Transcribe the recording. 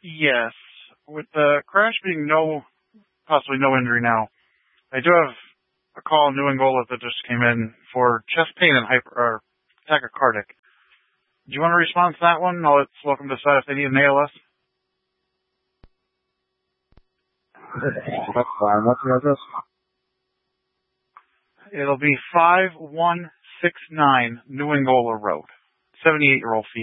Yes. With the crash being possibly no injury now, I do have a call in New Angola that just came in for chest pain and tachycardic. Do you want to respond to that one? I'll let Slocum decide if they need an ALS. That's fine. What's the address? It'll be 5169 New Angola Road. 78-year-old female.